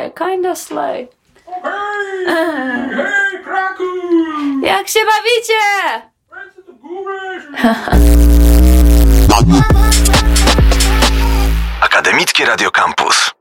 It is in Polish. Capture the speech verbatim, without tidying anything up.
slay, kinda slay. Hej, hej, Kraków! Jak się bawicie? Ręce do góry! Akademickie Radio Campus.